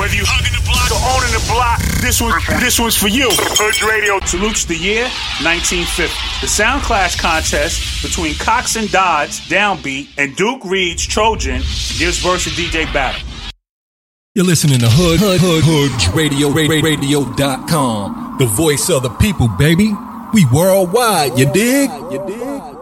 Whether you hugging the block or owning the block, this one's for you. Hood Radio salutes the year 1950. The Sound Clash contest between Cox and Dodds, Downbeat, and Duke Reed's Trojan gives birth to DJ Battle. You're listening to Hood Radio, radio.com. The voice of the people, baby. We worldwide, you dig?